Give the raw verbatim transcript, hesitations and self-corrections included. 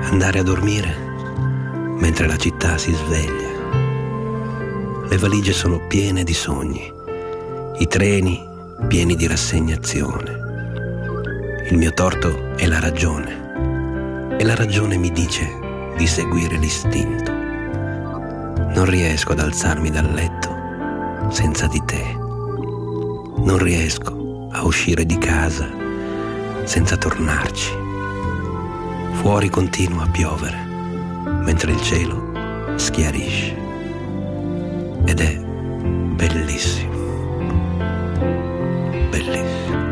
andare a dormire mentre la città si sveglia. Le valigie sono piene di sogni, i treni pieni di rassegnazione. Il mio torto è la ragione e la ragione mi dice di seguire l'istinto. Non riesco ad alzarmi dal letto senza di te. Non riesco a uscire di casa senza tornarci. Fuori continua a piovere mentre il cielo schiarisce ed è bellissimo, bellissimo.